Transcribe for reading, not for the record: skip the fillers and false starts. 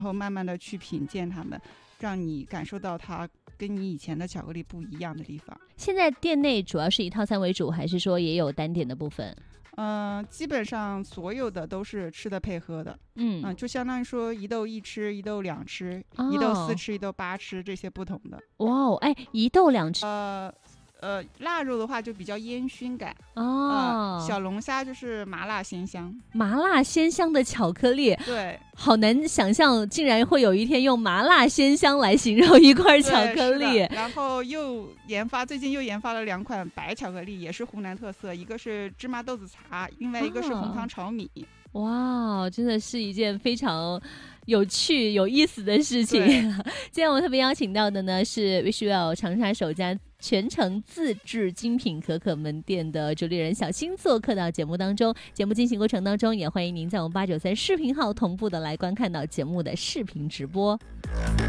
然后慢慢的去品鉴它们，让你感受到它跟你以前的巧克力不一样的地方。 现在店内主要是以套餐为主，还是说也有单点的部分？ 基本上所有的都是吃的配喝的，就相当于说一豆一吃，一豆两吃，一豆四吃，一豆八吃，这些不同的。 哇哦，哎，一豆两吃。 腊肉的话就比较烟熏感小龙虾就是麻辣鲜香， 麻辣鲜香的巧克力， 对， 好难想象，竟然会有一天用麻辣鲜香来形容一块巧克力。 然后最近又研发了2款白巧克力，也是湖南特色，一个是芝麻豆子茶，另外一个是红糖炒米。 哇，真的是一件非常有趣有意思的事情。今天我们特别邀请到的呢是 Wishwell 长沙首家全程自制精品可可门店的主理人小新做客到节目当中。节目进行过程当中，也欢迎您在我们893视频号同步的来观看到节目的视频直播。